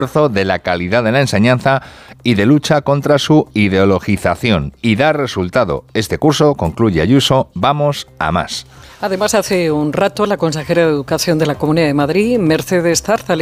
de la calidad de la enseñanza y de lucha contra su ideologización. Y da resultado. Este curso, concluye Ayuso, vamos a más. Además, hace un rato la consejera de Educación de la Comunidad de Madrid, Mercedes Zarza,